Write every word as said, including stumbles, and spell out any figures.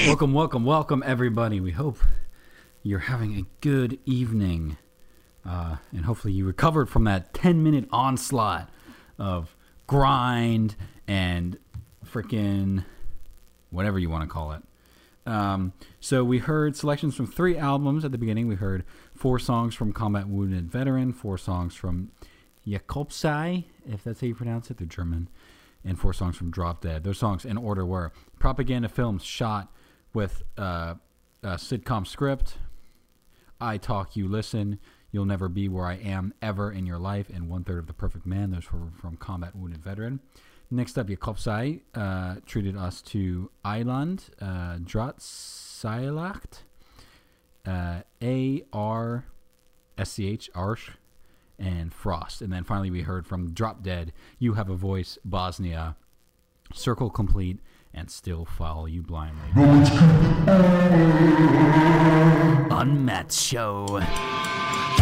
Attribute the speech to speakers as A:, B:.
A: Welcome, welcome, welcome, everybody. We hope you're having a good evening. Uh, and hopefully you recovered from that ten-minute onslaught of grind and freaking whatever you want to call it. Um, so we heard selections from three albums at the beginning. We heard four songs from Combat Wounded Veteran, four songs from Jakobsei, if that's how you pronounce it. They're German. And four songs from Drop Dead. Those songs in order were propaganda films shot with uh, a sitcom script, I Talk, You Listen, You'll Never Be Where I Am Ever in Your Life, and One Third of the Perfect Man. Those were from Combat Wounded Veteran. Next up, Jakobsei uh, treated us to Island, uh, Drahtseilakt, uh, A R S C H, Arsch, and Frost. And then finally we heard from Drop Dead, You Have a Voice, Bosnia, Circle Complete, and Still Follow You Blindly. Unmatched Show.